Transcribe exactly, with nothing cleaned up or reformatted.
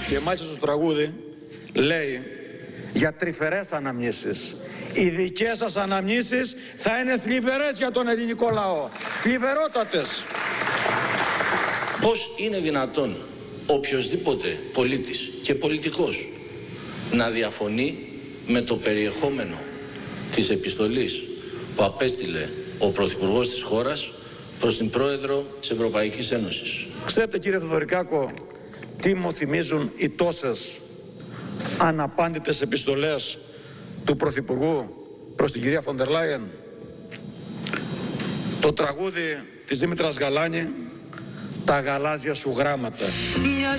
Και μάλιστα στο τραγούδι λέει για τρυφερές αναμνήσεις. Οι δικές σας αναμνήσεις θα είναι θλιβερές για τον ελληνικό λαό. Θλιβερότατες. Πώς είναι δυνατόν οποιοσδήποτε πολίτης και πολιτικός να διαφωνεί με το περιεχόμενο της επιστολής που απέστειλε ο Πρωθυπουργός της χώρας προς την Πρόεδρο της Ευρωπαϊκής Ένωσης? Ξέρετε, κύριε Θεοδωρικάκο, τι μου θυμίζουν οι τόσες αναπάντητες επιστολές του Πρωθυπουργού προς την κυρία Φοντερ Λάιεν? Το τραγούδι της Δήμητρας Γαλάνη, «Τα γαλάζια σου γράμματα».